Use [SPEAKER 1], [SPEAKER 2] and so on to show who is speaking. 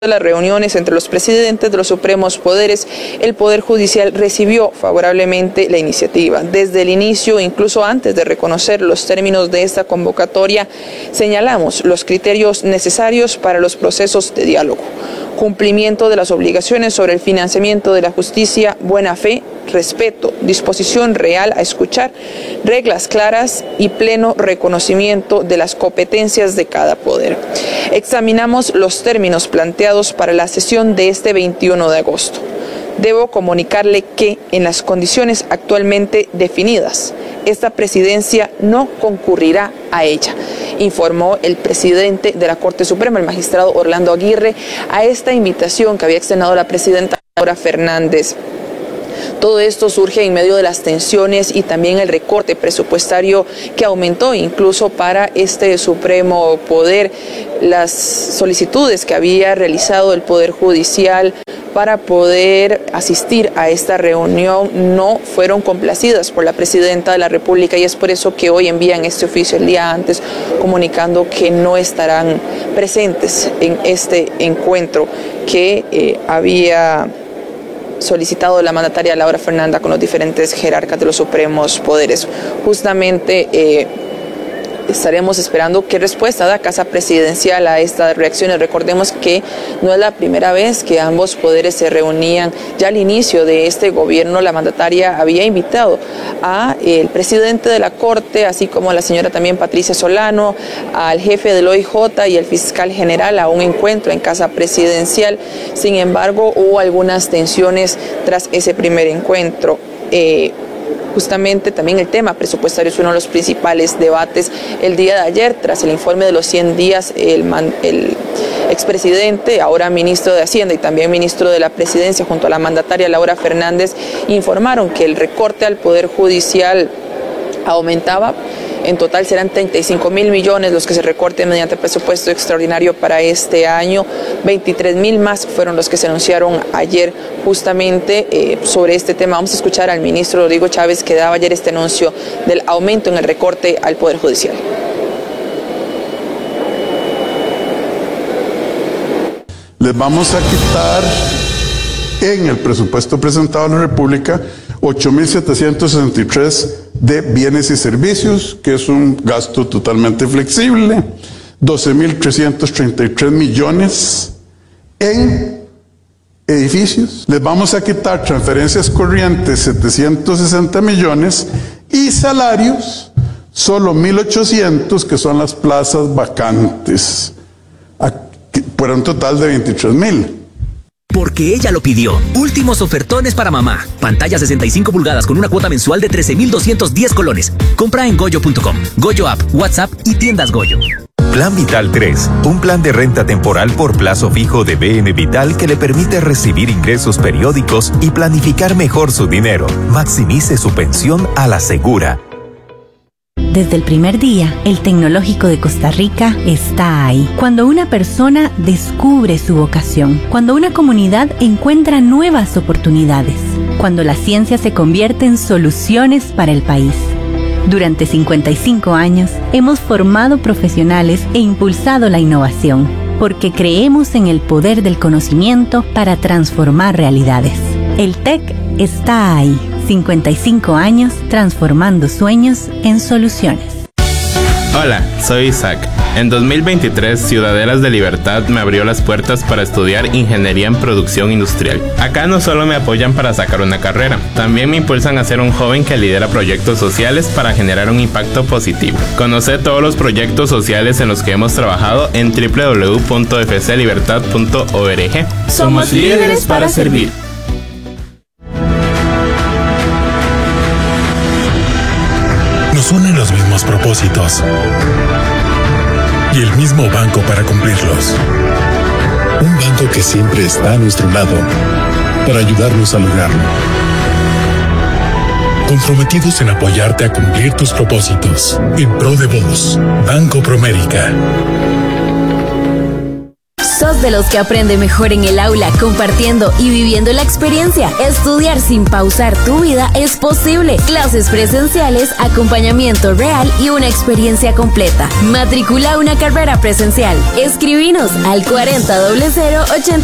[SPEAKER 1] de las reuniones entre los presidentes de los supremos poderes, el Poder Judicial recibió favorablemente la iniciativa. Desde el inicio, incluso antes de reconocer los términos de esta convocatoria, señalamos los criterios necesarios para los procesos de diálogo: cumplimiento de las obligaciones sobre el financiamiento de la justicia, buena fe, respeto, disposición real a escuchar, reglas claras y pleno reconocimiento de las competencias de cada poder. Examinamos los términos planteados para la sesión de este 21 de agosto. Debo comunicarle que, en las condiciones actualmente definidas, esta presidencia no concurrirá a ella, informó el presidente de la Corte Suprema, el magistrado Orlando Aguirre, a esta invitación que había externado la presidenta Laura Fernández. Todo esto surge en medio de las tensiones y también el recorte presupuestario que aumentó incluso para este Supremo Poder. Las solicitudes que había realizado el Poder Judicial para poder asistir a esta reunión no fueron complacidas por la Presidenta de la República, y es por eso que hoy envían este oficio el día antes comunicando que no estarán presentes en este encuentro que había solicitado la mandataria Laura Fernanda con los diferentes jerarcas de los supremos poderes. Justamente estaremos esperando qué respuesta da Casa Presidencial a estas reacciones. Recordemos que no es la primera vez que ambos poderes se reunían. Ya al inicio de este gobierno, la mandataria había invitado al presidente de la Corte, así como a la señora también Patricia Solano, al jefe del OIJ y al fiscal general a un encuentro en Casa Presidencial. Sin embargo, hubo algunas tensiones tras ese primer encuentro. Justamente también el tema presupuestario es uno de los principales debates el día de ayer. Tras el informe de los 100 días, el expresidente, ahora ministro de Hacienda y también ministro de la Presidencia, junto a la mandataria Laura Fernández, informaron que el recorte al Poder Judicial aumentaba. En total serán 35.000 millones los que se recorten mediante presupuesto extraordinario para este año. 23.000 más fueron los que se anunciaron ayer justamente sobre este tema. Vamos a escuchar al ministro Rodrigo Chávez, que daba ayer este anuncio del aumento en el recorte al Poder Judicial.
[SPEAKER 2] Les vamos a quitar en el presupuesto presentado a la República 8.763 de bienes y servicios, que es un gasto totalmente flexible, 12.333 millones en edificios. Les vamos a quitar transferencias corrientes, 760 millones, y salarios, solo 1.800, que son las plazas vacantes, por un total de 23.000.
[SPEAKER 3] Porque ella lo pidió. Últimos ofertones para mamá. Pantalla 65 pulgadas con una cuota mensual de 13.210 colones. Compra en goyo.com, Goyo App, WhatsApp y tiendas Goyo.
[SPEAKER 4] Plan Vital 3, un plan de renta temporal por plazo fijo de BM Vital que le permite recibir ingresos periódicos y planificar mejor su dinero. Maximice su pensión a la segura.
[SPEAKER 5] Desde el primer día, el Tecnológico de Costa Rica está ahí. Cuando una persona descubre su vocación, cuando una comunidad encuentra nuevas oportunidades, cuando la ciencia se convierte en soluciones para el país. Durante 55 años, hemos formado profesionales e impulsado la innovación, porque creemos en el poder del conocimiento para transformar realidades. El TEC está ahí. 55 años transformando sueños en soluciones.
[SPEAKER 6] Hola, soy Isaac. En 2023, Ciudadelas de Libertad me abrió las puertas para estudiar Ingeniería en Producción Industrial. Acá no solo me apoyan para sacar una carrera, también me impulsan a ser un joven que lidera proyectos sociales para generar un impacto positivo. Conoce todos los proyectos sociales en los que hemos trabajado en www.fclibertad.org. Somos líderes para servir.
[SPEAKER 7] Nos unen los mismos propósitos y el mismo banco para cumplirlos. Un banco que siempre está a nuestro lado para ayudarnos a lograrlo. Comprometidos en apoyarte a cumplir tus propósitos. En pro de vos, Banco Promérica.
[SPEAKER 8] ¿Sos de los que aprende mejor en el aula, compartiendo y viviendo la experiencia? Estudiar sin pausar tu vida es posible. Clases presenciales, acompañamiento real y una experiencia completa. Matricula una carrera presencial. Escribinos al 40 00 80